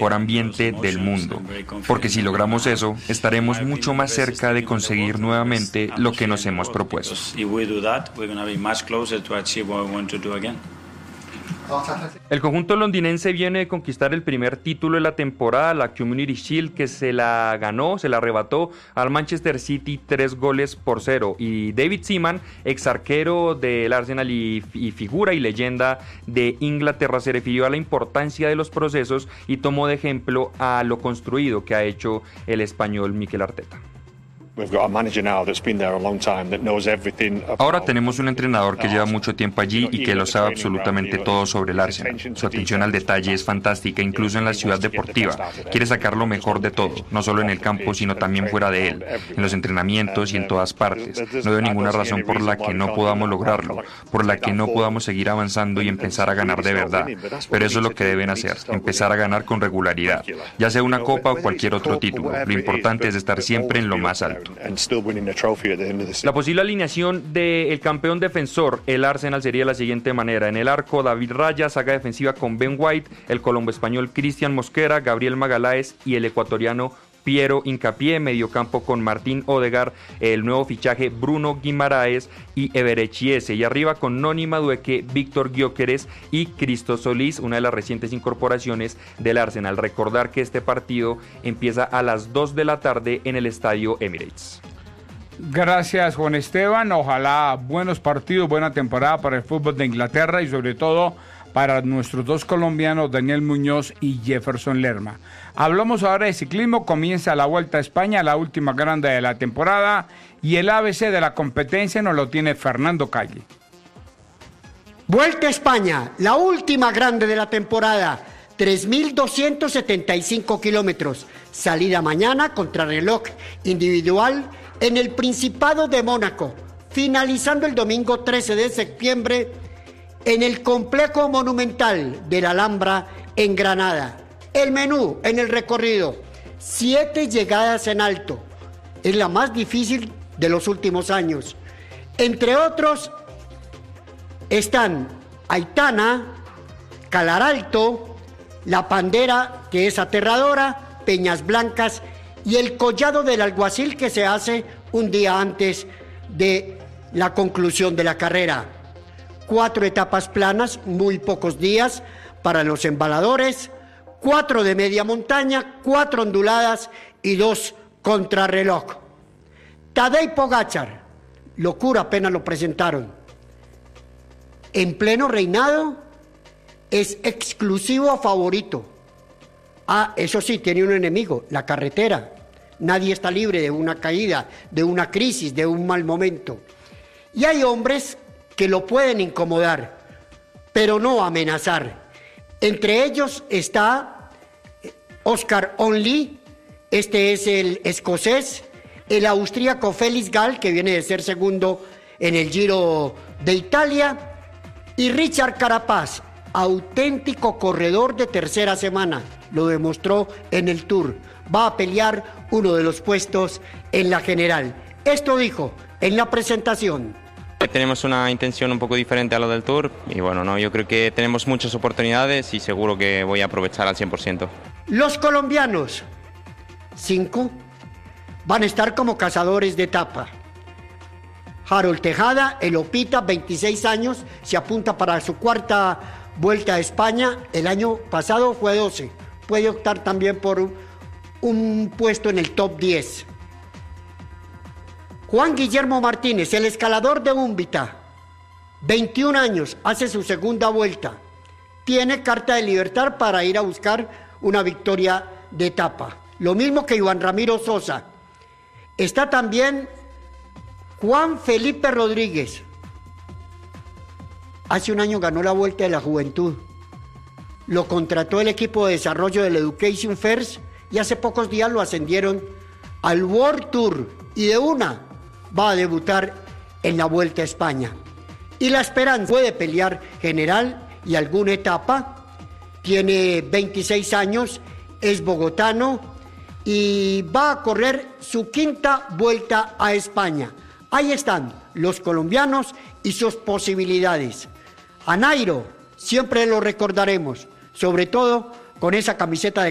mejor ambiente del mundo, porque si logramos eso, estaremos mucho más cerca de conseguir nuevamente lo que nos hemos propuesto. El conjunto londinense viene de conquistar el primer título de la temporada, la Community Shield, que se la arrebató al Manchester City 3-0, y David Seaman, ex arquero del Arsenal y figura y leyenda de Inglaterra, se refirió a la importancia de los procesos y tomó de ejemplo a lo construido que ha hecho el español Mikel Arteta. Ahora tenemos un entrenador que lleva mucho tiempo allí y que lo sabe absolutamente todo sobre el Arsenal. Su atención al detalle es fantástica, incluso en la ciudad deportiva. Quiere sacar lo mejor de todo, no solo en el campo, sino también fuera de él, en los entrenamientos y en todas partes. No veo ninguna razón por la que no podamos lograrlo, por la que no podamos seguir avanzando y empezar a ganar de verdad. Pero eso es lo que deben hacer, empezar a ganar con regularidad, ya sea una copa o cualquier otro título. Lo importante es estar siempre en lo más alto. La posible alineación del campeón defensor, el Arsenal, sería la siguiente manera: en el arco, David Raya; saga defensiva con Ben White, el colombo español Cristian Mosquera, Gabriel Magaláes y el ecuatoriano Piero Hincapié; mediocampo con Martín Odegaard, el nuevo fichaje Bruno Guimaraes y Eberechiese; y arriba con Noni Madueke, Víctor Gyökeres y Cristo Solís, una de las recientes incorporaciones del Arsenal. Recordar que este partido empieza a las 2 de la tarde en el estadio Emirates. Gracias, Juan Esteban. Ojalá buenos partidos, buena temporada para el fútbol de Inglaterra y sobre todo para nuestros dos colombianos, Daniel Muñoz y Jefferson Lerma. Hablamos ahora de ciclismo. Comienza la Vuelta a España, la última grande de la temporada, y el ABC de la competencia nos lo tiene Fernando Calle. Vuelta a España, la última grande de la temporada, 3.275 kilómetros. Salida mañana, contrarreloj individual en el Principado de Mónaco, finalizando el domingo 13 de septiembre en el complejo monumental de la Alhambra en Granada. El menú en el recorrido: 7 llegadas en alto, es la más difícil de los últimos años. Entre otros están Aitana, Calaralto, La Pandera, que es aterradora, Peñas Blancas y el Collado del Alguacil, que se hace un día antes de la conclusión de la carrera. 4 etapas planas, muy pocos días para los embaladores, 4 de media montaña, 4 onduladas y 2 contrarreloj. Tadej Pogačar, locura, apenas lo presentaron. En pleno reinado, es exclusivo favorito. Eso sí, tiene un enemigo: la carretera. Nadie está libre de una caída, de una crisis, de un mal momento. Y hay hombres que lo pueden incomodar, pero no amenazar. Entre ellos está Oscar Onley, este es el escocés; el austríaco Felix Gall, que viene de ser segundo en el Giro de Italia; y Richard Carapaz, auténtico corredor de tercera semana, lo demostró en el Tour. Va a pelear uno de los puestos en la general. Esto dijo en la presentación. Tenemos una intención un poco diferente a lo del Tour y bueno, yo creo que tenemos muchas oportunidades y seguro que voy a aprovechar al 100%. Los colombianos, 5, van a estar como cazadores de etapa. Harold Tejada, el Opita, 26 años, se apunta para su 4ª Vuelta a España. El año pasado fue 12. Puede optar también por un puesto en el top 10. Juan Guillermo Martínez, el escalador de Úmbita, 21 años, hace su 2ª vuelta. Tiene carta de libertad para ir a buscar una victoria de etapa. Lo mismo que Iván Ramiro Sosa. Está también Juan Felipe Rodríguez. Hace un año ganó la Vuelta de la Juventud. Lo contrató el equipo de desarrollo del Education First y hace pocos días lo ascendieron al World Tour y de una va a debutar en la Vuelta a España. Y la esperanza puede pelear general y alguna etapa. Tiene 26 años, es bogotano y va a correr su 5ª Vuelta a España. Ahí están los colombianos y sus posibilidades. A Nairo siempre lo recordaremos, sobre todo con esa camiseta de